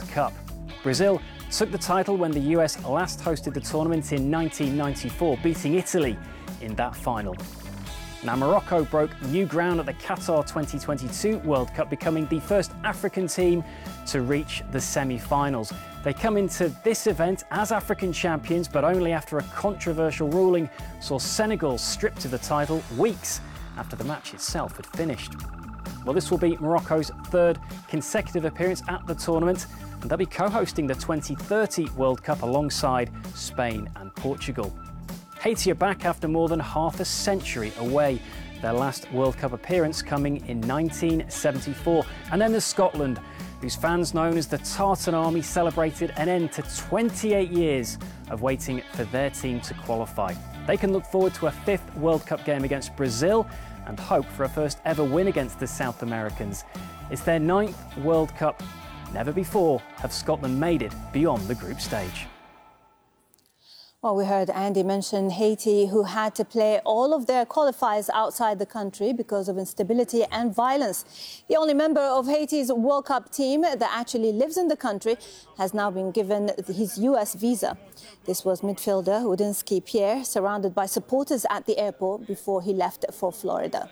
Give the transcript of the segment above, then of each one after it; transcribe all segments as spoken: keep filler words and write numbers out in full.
World Cup. Brazil took the title when the U S last hosted the tournament in nineteen ninety-four, beating Italy in that final. Now, Morocco broke new ground at the Qatar twenty twenty-two World Cup, becoming the first African team to reach the semi-finals. They come into this event as African champions, but only after a controversial ruling saw Senegal stripped of the title weeks after the match itself had finished. Well, this will be Morocco's third consecutive appearance at the tournament, and they'll be co-hosting the twenty thirty World Cup alongside Spain and Portugal. Haiti are back after more than half a century away, their last World Cup appearance coming in nineteen seventy-four. And then there's Scotland, whose fans known as the Tartan Army celebrated an end to twenty-eight years of waiting for their team to qualify. They can look forward to a fifth World Cup game against Brazil and hope for a first ever win against the South Americans. It's their ninth World Cup. Never before have Scotland made it beyond the group stage. Well, we heard Andy mention Haiti, who had to play all of their qualifiers outside the country because of instability and violence. The only member of Haiti's World Cup team that actually lives in the country has now been given his U S visa. This was midfielder Udinski Pierre, surrounded by supporters at the airport before he left for Florida.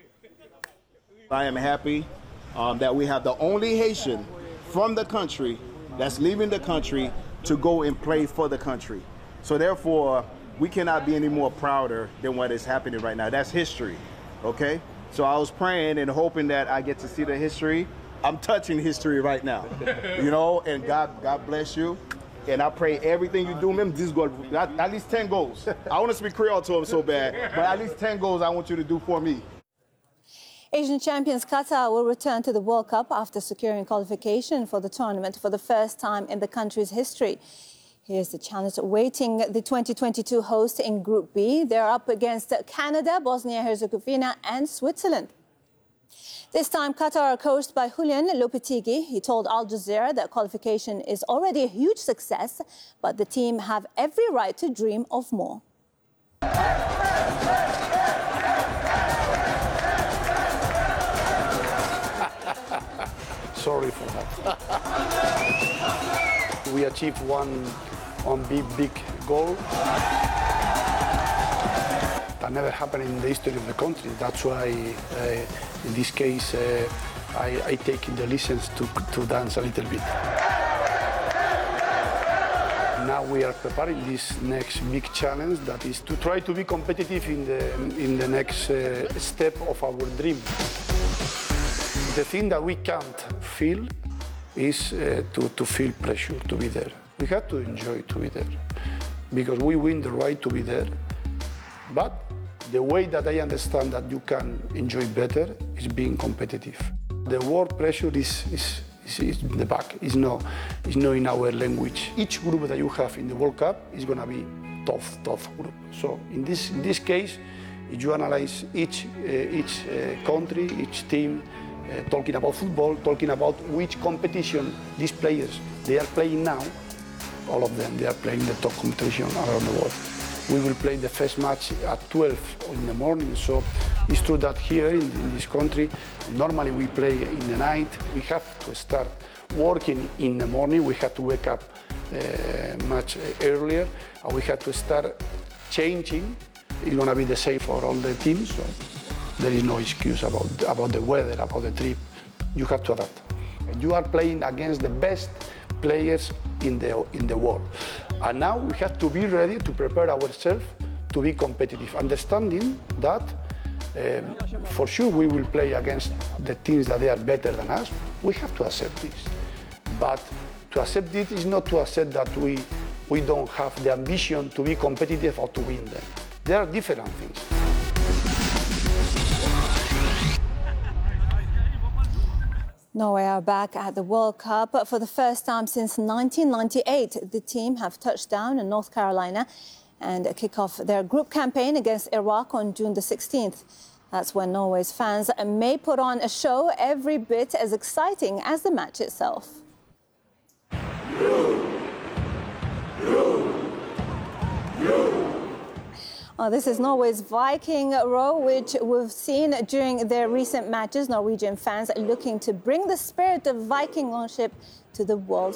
I am happy um, that we have the only Haitian from the country that's leaving the country to go and play for the country. So therefore, we cannot be any more prouder than what is happening right now. That's history, okay? So I was praying and hoping that I get to see the history. I'm touching history right now, you know, and God, God bless you. And I pray everything you do, man, this goal, at, at least ten goals. I want to speak Creole to him so bad, but at least ten goals I want you to do for me. Asian champions Qatar will return to the World Cup after securing qualification for the tournament for the first time in the country's history. Here's the challenge awaiting the twenty twenty-two host in Group B. They're up against Canada, Bosnia-Herzegovina and Switzerland. This time, Qatar are coached by Julian Lopetegui. He told Al Jazeera that qualification is already a huge success, but the team have every right to dream of more. Sorry for that. We achieved one, one big, big goal. That never happened in the history of the country. That's why, uh, in this case, uh, I, I take the license to, to dance a little bit. Now we are preparing this next big challenge, that is to try to be competitive in the, in the next uh, step of our dream. The thing that we can't feel is uh, to, to feel pressure to be there. We have to enjoy to be there, because we win the right to be there. But the way that I understand that you can enjoy better is being competitive. The word pressure is, is, is, is in the back, it's not, it's not in our language. Each group that you have in the World Cup is going to be tough, tough group. So in this, in this case, if you analyze each, uh, each uh, country, each team, Uh, talking about football, talking about which competition these players they are playing now, all of them, they are playing the top competition around the world. We will play the first match at twelve in the morning, so it's true that here in, in this country, normally we play in the night. We have to start working in the morning, we have to wake up uh, much earlier, and we have to start changing. It's going to be the same for all the teams. So there is no excuse about, about the weather, about the trip. You have to adapt. You are playing against the best players in the, in the world. And now we have to be ready to prepare ourselves to be competitive, understanding that um, for sure we will play against the teams that they are better than us. We have to accept this. But to accept it is not to accept that we, we don't have the ambition to be competitive or to win them. There are different things. Norway are back at the World Cup for the first time since nineteen ninety-eight. The team have touched down in North Carolina and kick off their group campaign against Iraq on June the sixteenth. That's when Norway's fans may put on a show every bit as exciting as the match itself. Well, this is Norway's Viking row, which we've seen during their recent matches. Norwegian fans looking to bring the spirit of Viking ownership to the World